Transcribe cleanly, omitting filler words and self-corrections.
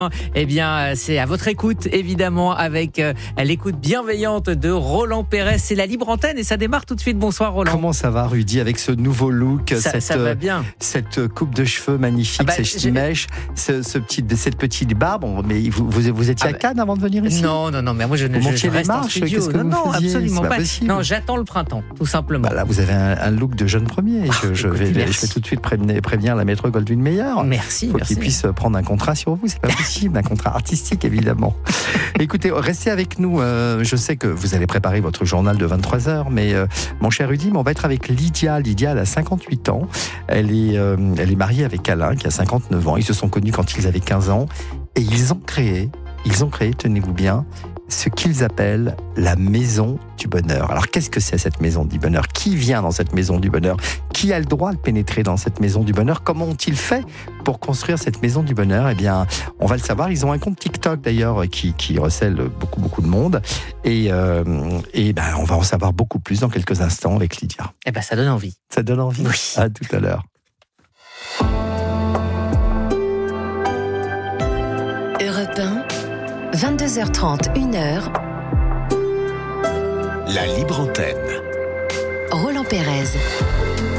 Eh bien, c'est à votre écoute, évidemment, avec l'écoute bienveillante de Roland Pérez. C'est la libre antenne et ça démarre tout de suite. Bonsoir, Roland. Comment ça va, Rudy, avec ce nouveau look, ça va bien. Cette coupe de cheveux magnifique, ces petites mèches, cette petite barbe. Mais vous étiez à Cannes avant de venir ici? Non, mais moi je reste en studio. Non, absolument pas. Non, j'attends le printemps, tout simplement. Là, vous avez un look de jeune premier. Je vais tout de suite prévenir la maître Goldwyn Mayer. Merci. Il faut qu'il puisse prendre un contrat sur vous. C'est pas possible, un contrat artistique, évidemment. Écoutez, restez avec nous. Je sais que vous allez préparer votre journal de 23h, mais mon cher Rudy, on va être avec Lydia. Lydia, elle a 58 ans. Elle est mariée avec Alain, qui a 59 ans. Ils se sont connus quand ils avaient 15 ans. Et ils ont créé, tenez-vous bien, ce qu'ils appellent la maison du bonheur. Alors, qu'est-ce que c'est cette maison du bonheur? Qui vient dans cette maison du bonheur? Qui a le droit de pénétrer dans cette maison du bonheur? Comment ont-ils fait pour construire cette maison du bonheur? Eh bien, on va le savoir. Ils ont un compte TikTok, d'ailleurs, qui recèle beaucoup de monde. Et on va en savoir beaucoup plus dans quelques instants avec Lydia. Eh ben, ça donne envie. Ça donne envie? Oui. À tout à l'heure. Europe 1, 22h30, 1h. La libre antenne. Roland Pérez.